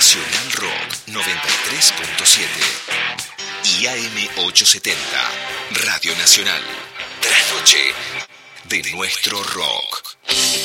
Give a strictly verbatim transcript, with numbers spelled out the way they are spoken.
Nacional Rock noventa y tres punto siete y A M ochocientos setenta, Radio Nacional. Trasnoche de nuestro rock.